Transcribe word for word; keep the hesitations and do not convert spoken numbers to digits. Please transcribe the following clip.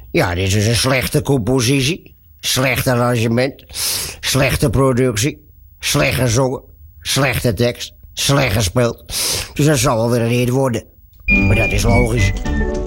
Ja, dit is een slechte compositie, slecht arrangement, slechte productie, slecht gezongen, slechte tekst, slecht gespeeld. Dus dat zal wel weer een hit worden. Maar dat is logisch.